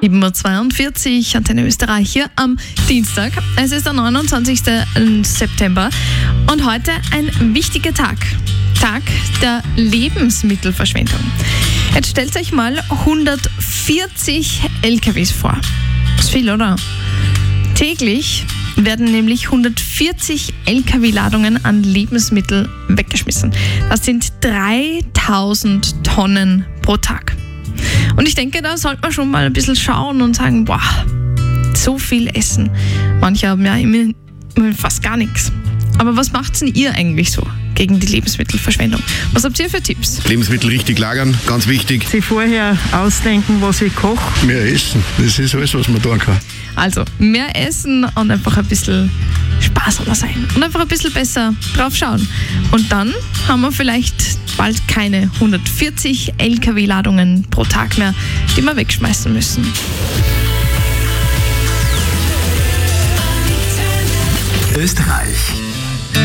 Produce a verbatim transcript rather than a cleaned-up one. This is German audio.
sieben Uhr zweiundvierzig, Antenne Österreich hier am Dienstag. Es ist der neunundzwanzigsten September und heute ein wichtiger Tag. Tag der Lebensmittelverschwendung. Jetzt stellt euch mal hundertvierzig L K Ws vor. Das ist viel, oder? Täglich werden nämlich hundertvierzig L K W-Ladungen an Lebensmittel weggeschmissen. Das sind dreitausend Tonnen pro Tag. Und ich denke, da sollte man schon mal ein bisschen schauen und sagen, boah, so viel Essen. Manche haben ja immer, immer fast gar nichts. Aber was macht denn ihr eigentlich so gegen die Lebensmittelverschwendung? Was habt ihr für Tipps? Lebensmittel richtig lagern, ganz wichtig. Sich vorher ausdenken, was ich koche. Mehr essen, das ist alles, was man tun kann. Also, mehr essen und einfach ein bisschen sparsamer sein. Und einfach ein bisschen besser drauf schauen. Und dann haben wir vielleicht bald keine hundertvierzig L K W-Ladungen pro Tag mehr, die wir wegschmeißen müssen. Österreich